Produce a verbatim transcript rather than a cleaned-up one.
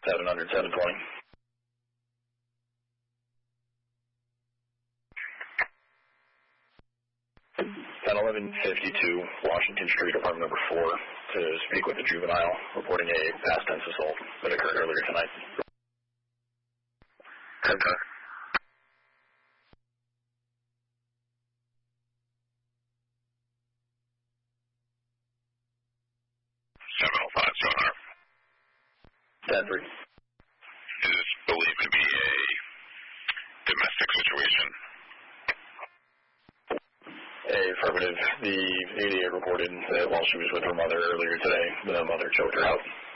seven hundred, seven twenty. ten eleven fifty-two, Washington Street, apartment number four, to speak with the juvenile, reporting a past tense assault that occurred earlier tonight. ten ten. seven oh five, Sonar. ten three. Is this believed to be a domestic situation? A affirmative. The eighty-eight reported that while she was with her mother earlier today, the mother choked her out.